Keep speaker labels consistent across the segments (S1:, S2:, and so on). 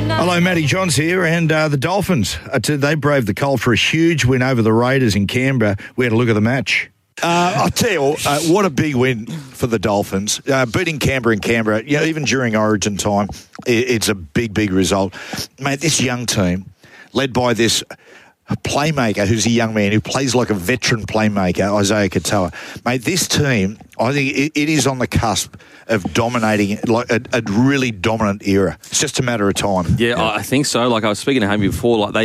S1: Hello, Matty Johns here, and the Dolphins, they braved the cold for a huge win over the Raiders in Canberra. We had a look at the match. I'll tell you what a big win for the Dolphins. Beating Canberra in Canberra, even during Origin time, it's a big result. Mate, this young team, led by this playmaker who's a young man who plays like a veteran playmaker, Isaiah Katoa. Mate, this team, I think it is on the cusp of dominating, like a really dominant era. It's just a matter of time.
S2: Yeah, I think so. Like I was speaking to Hammy before, like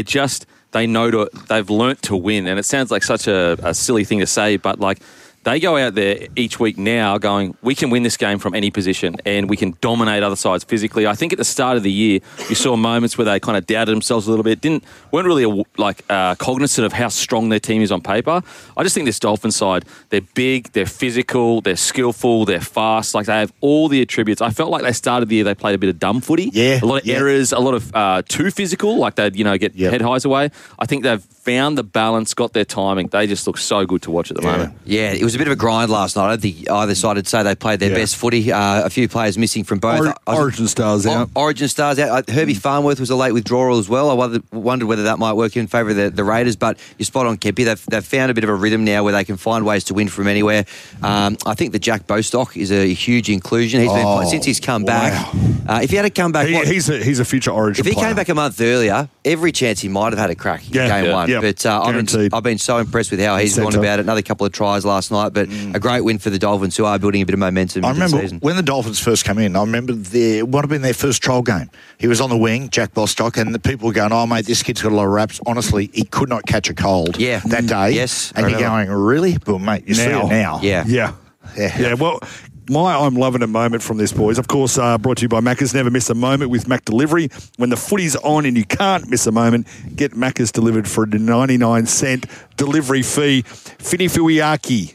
S2: they've learnt to win, and it sounds like such a silly thing to say, but like they go out there each week now going, we can win this game from any position and we can dominate other sides physically. I think at the start of the year, you saw moments where they kind of doubted themselves a little bit, weren't really cognizant of how strong their team is on paper. I just think this Dolphins side, they're big, they're physical, they're skillful, they're fast. Like they have all the attributes. I felt like they started the year, they played a bit of dumb footy.
S1: Yeah.
S2: A lot of errors, a lot of too physical, like they'd, get head highs away. I think they've found the balance, got their timing. They just look so good to watch at the moment.
S3: Yeah, it was a bit of a grind last night. I don't think either side would say they played their best footy. A few players missing from both.
S4: Origin stars out.
S3: Origin stars out. Herbie Farnworth was a late withdrawal as well. I wondered whether that might work in favour of the Raiders, but you're spot on, Kempy. They've found a bit of a rhythm now where they can find ways to win from anywhere. I think that Jack Bostock is a huge inclusion. He's been playing since he's come back. If he had to come back...
S4: He's a future Origin player.
S3: If he came back a month earlier, every chance he might have had a crack in game one.
S4: Yeah,
S3: but I've been so impressed with how he's gone about it. Another couple of tries last night, but a great win for the Dolphins, who are building a bit of momentum into the season.
S1: I remember when the Dolphins first came in, it would have been their first trial game. He was on the wing, Jack Bostock, and the people were going, oh, mate, this kid's got a lot of raps. Honestly, he could not catch a cold that day.
S3: Yes.
S1: And you're going, really? Well, mate, you see it now.
S4: Yeah, well... I'm loving a moment from this, boys. Of course, brought to you by Macca's. Never miss a moment with Mac Delivery. When the footy's on and you can't miss a moment, get Macca's delivered for a 99-cent delivery fee. Fini Fuiaki.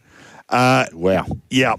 S1: Wow.
S4: Yeah.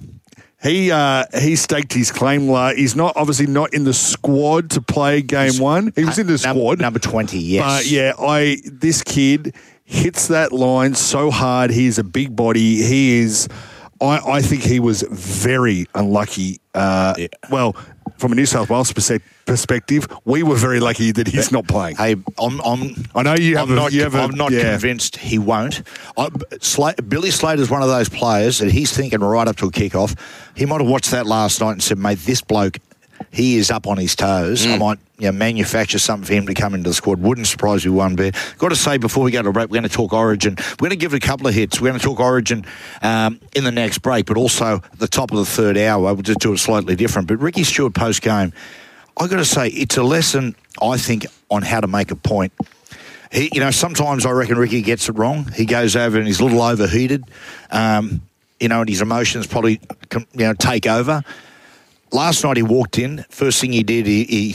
S4: He staked his claim. He's obviously not in the squad to play game one. He was in the squad.
S1: Number 20, yes.
S4: But this kid hits that line so hard. He is a big body. He is... I think he was very unlucky. Well, from a New South Wales perspective, we were very lucky that he's not playing.
S1: Hey,
S4: I know you have.
S1: I'm not convinced he won't. Billy Slater's one of those players that he's thinking right up to a kickoff. He might have watched that last night and said, mate, this bloke, he is up on his toes. I might manufacture something for him to come into the squad. Wouldn't surprise me one bit. Got to say, before we go to break, we're going to talk Origin. We're going to give it a couple of hits. We're going to talk Origin in the next break, but also at the top of the third hour. We'll just do it slightly different. But Ricky Stewart post-game, I've got to say, it's a lesson, I think, on how to make a point. Sometimes I reckon Ricky gets it wrong. He goes over and he's a little overheated, and his emotions probably take over. Last night he walked in. First thing he did, he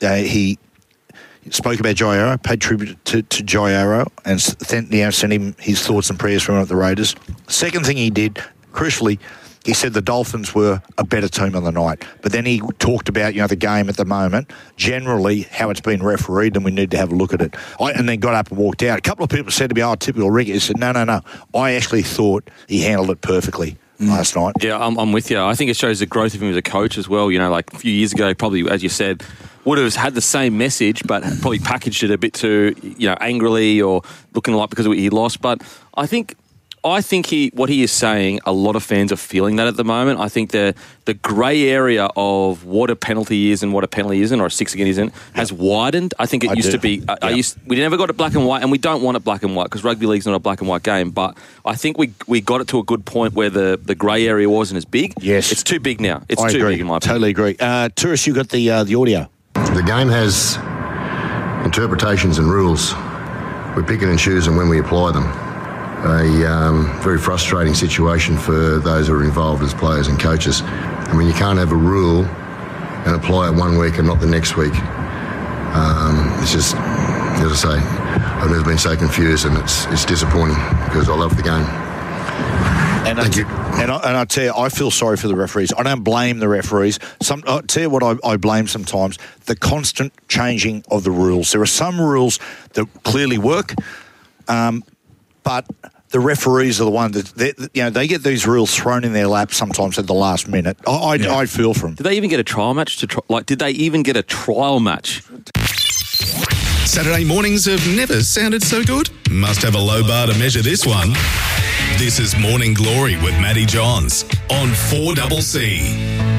S1: spoke about Jai Arrow, paid tribute to Jai Arrow, and sent him his thoughts and prayers from him at the Raiders. Second thing he did, crucially, he said the Dolphins were a better team on the night. But then he talked about the game at the moment, generally how it's been refereed, and we need to have a look at it. And then got up and walked out. A couple of people said to me, "Oh, typical Ricky." I said, "No. I actually thought he handled it perfectly." Last night.
S2: Yeah, I'm with you. I think it shows the growth of him as a coach as well. Like a few years ago, probably, as you said, would have had the same message, but probably packaged it a bit too, angrily or looking like because he lost. But I think what he is saying, a lot of fans are feeling that at the moment. I think the grey area of what a penalty is and what a penalty isn't, or a six again isn't, has widened. I think it used to be... we never got it black and white, and we don't want it black and white because rugby league's not a black and white game. But I think we got it to a good point where the grey area wasn't as big.
S1: Yes.
S2: It's too big now. It's
S1: too
S2: agree. Big in my opinion.
S1: Totally agree. Tourist, you got the audio.
S5: The game has interpretations and rules. We pick and choose them when we apply them. A very frustrating situation for those who are involved as players and coaches. I mean, you can't have a rule and apply it one week and not the next week. It's just, as I say, I've never been so confused, and it's disappointing because I love the game.
S1: Thank you. And I tell you, I feel sorry for the referees. I don't blame the referees. I tell you what I blame sometimes, the constant changing of the rules. There are some rules that clearly work, but the referees are the ones that they get these rules thrown in their lap sometimes at the last minute. I feel for them.
S2: Did they even get a trial match? Did they even get a trial match?
S6: Saturday mornings have never sounded so good. Must have a low bar to measure this one. This is Morning Glory with Matty Johns on 4CC.